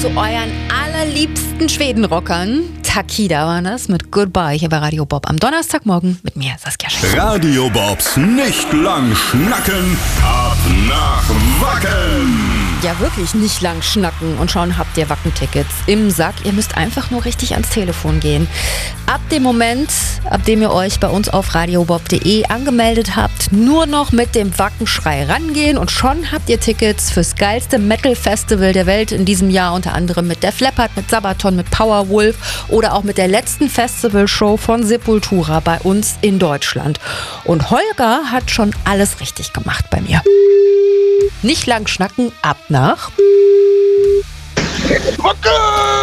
Zu euren allerliebsten Schwedenrockern. Takida war das mit Goodbye hier bei Radio Bob am Donnerstagmorgen mit mir, Saskia Schäfer. Radio Bobs nicht lang schnacken, ab nach Wacken. Ja, wirklich nicht lang schnacken und schon habt ihr Wackentickets im Sack. Ihr müsst einfach nur richtig ans Telefon gehen. Ab dem Moment, ab dem ihr euch bei uns auf radiobob.de angemeldet habt, nur noch mit dem Wackenschrei rangehen und schon habt ihr Tickets fürs geilste Metal-Festival der Welt in diesem Jahr, unter anderem mit Def Leppard, mit Sabaton, mit Powerwolf oder auch mit der letzten Festivalshow von Sepultura bei uns in Deutschland. Und Holger hat schon alles richtig gemacht bei mir. Nicht lang schnacken, ab nach Wacken!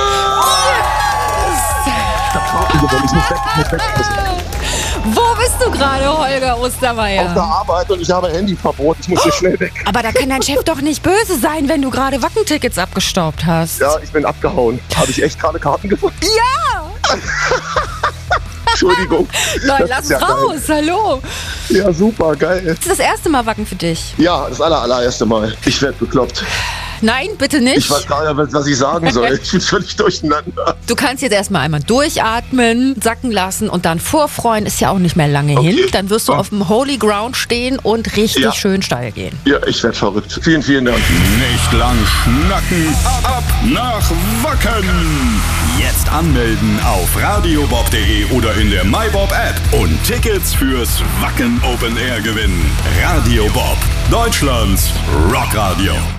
Wo bist du gerade, Holger Ostermeier? Auf der Arbeit und ich habe Handyverbot. Ich muss hier schnell weg. Aber da kann dein Chef doch nicht böse sein, wenn du gerade Wackentickets abgestaubt hast. Ja, ich bin abgehauen. Habe ich echt gerade Karten gefunden? Ja! Entschuldigung. Nein, Das lass ist ja raus, hallo. Ja, super, geil. Das ist das erste Mal Wacken für dich. Ja, das allererste Mal. Ich werde bekloppt. Nein, bitte nicht. Ich weiß gar nicht, was ich sagen soll. Ich bin völlig durcheinander. Du kannst jetzt erstmal einmal durchatmen, sacken lassen und dann vorfreuen, ist ja auch nicht mehr lange hin. Dann wirst du auf dem Holy Ground stehen und richtig schön steil gehen. Ja, ich werde verrückt. Vielen, vielen Dank. Nicht lang schnacken, ab nach Wacken. Jetzt anmelden auf radiobob.de oder in der MyBob App und Tickets fürs Wacken Open Air gewinnen. Radio Bob, Deutschlands Rockradio.